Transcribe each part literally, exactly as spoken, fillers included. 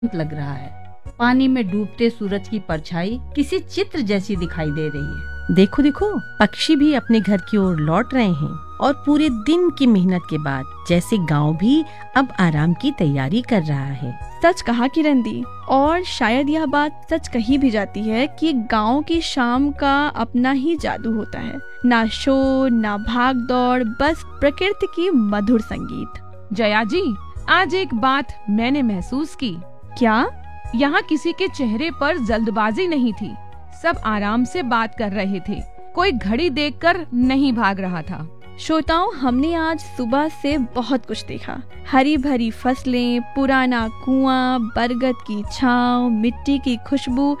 लग रहा है। पानी में डूबते सूरज की परछाई किसी चित्र जैसी दिखाई दे रही है। देखो देखो, पक्षी भी अपने घर की ओर लौट रहे हैं और पूरे दिन की मेहनत के बाद जैसे गांव भी अब आराम की तैयारी कर रहा है। सच कहा किरण दी, और शायद यह बात सच कही भी जाती है कि गांव की शाम का अपना ही जादू होता है। ना शोर, ना भाग दौड़, बस प्रकृति की मधुर संगीत। जया जी, आज एक बात मैंने महसूस की। क्या? यहाँ किसी के चेहरे पर जल्दबाजी नहीं थी। सब आराम से बात कर रहे थे। कोई घड़ी देखकर नहीं भाग रहा था। श्रोताओं, हमने आज सुबह से बहुत कुछ देखा। हरी भरी फसलें, पुराना कुआं, बरगद की छांव, मिट्टी की खुशबू,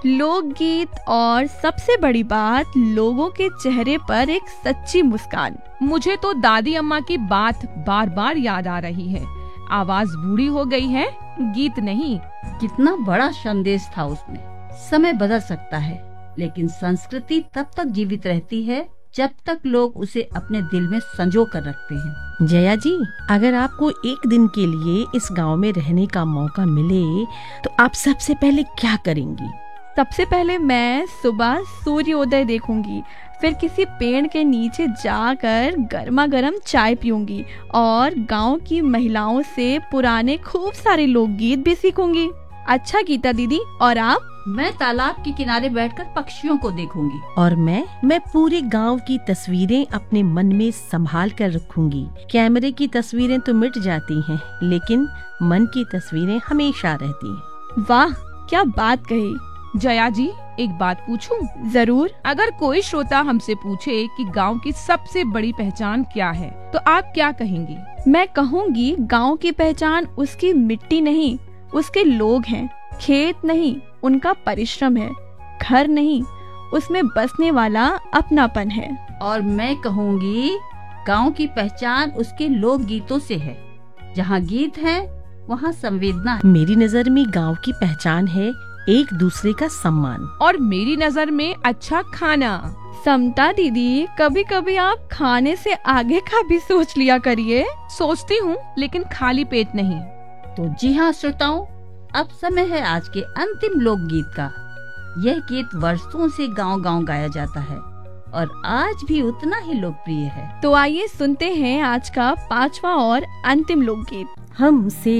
लोकगीत और सबसे बड़ी बात, लोगों के चेहरे पर एक सच्ची मुस्कान। मुझे तो दादी अम्मा की बात बार बार याद आ रही है। आवाज बूढ़ी हो गई है, गीत नहीं। कितना बड़ा संदेश था उसमें। समय बदल सकता है, लेकिन संस्कृति तब तक जीवित रहती है जब तक लोग उसे अपने दिल में संजो कर रखते हैं। जया जी, अगर आपको एक दिन के लिए इस गांव में रहने का मौका मिले तो आप सबसे पहले क्या करेंगी? सबसे पहले मैं सुबह सूर्योदय देखूंगी, फिर किसी पेड़ के नीचे जाकर गर्मा गर्म चाय पीऊंगी और गांव की महिलाओं से पुराने खूब सारे लोकगीत भी सीखूंगी। अच्छा गीता दीदी, और आप? मैं तालाब के किनारे बैठकर पक्षियों को देखूंगी। और मैं मैं पूरे गांव की तस्वीरें अपने मन में संभाल कर रखूंगी। कैमरे की तस्वीरें तो मिट जाती हैं, लेकिन मन की तस्वीरें हमेशा रहती हैं। वाह, क्या बात कही। जया जी, एक बात पूछूं? जरूर। अगर कोई श्रोता हमसे पूछे कि गांव की सबसे बड़ी पहचान क्या है, तो आप क्या कहेंगी? मैं कहूँगी, गांव की पहचान उसकी मिट्टी नहीं, उसके लोग हैं। खेत नहीं, उनका परिश्रम है। घर नहीं, उसमें बसने वाला अपनापन है। और मैं कहूँगी, गांव की पहचान उसके लोक गीतों से है। जहाँ गीत है, वहाँ संवेदना है। मेरी नजर में गांव की पहचान है एक दूसरे का सम्मान। और मेरी नजर में अच्छा खाना। समता दीदी, कभी कभी आप खाने से आगे का भी सोच लिया करिए। सोचती हूँ, लेकिन खाली पेट नहीं। तो जी हाँ श्रोताओं, अब समय है आज के अंतिम लोकगीत का। यह गीत वर्षों से गांव-गांव गाया जाता है और आज भी उतना ही लोकप्रिय है। तो आइए सुनते हैं आज का पांचवा और अंतिम लोकगीत। हमसे